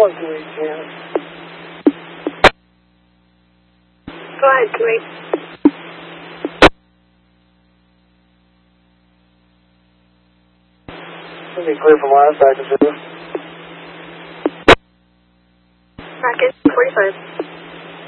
on 218. Go ahead, 28. Should be clear from last active. Racket 45.